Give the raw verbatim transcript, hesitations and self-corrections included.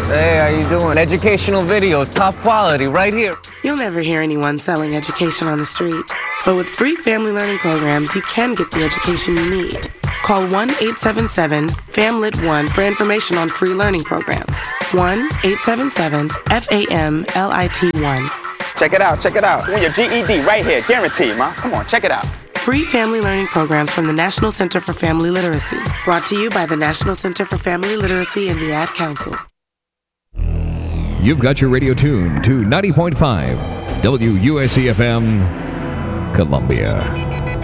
Hey, how you doing? Educational videos, top quality, right here. You'll never hear anyone selling education on the street. But with free family learning programs, you can get the education you need. Call one eight seven seven, FAMLIT one for information on free learning programs. one eight seven seven, F A M L I T one. Check it out, check it out. Win your G E D right here, guaranteed, ma. Come on, check it out. Free family learning programs from the National Center for Family Literacy. Brought to you by the National Center for Family Literacy and the Ad Council. You've got your radio tuned to ninety point five W U S C F M, Columbia.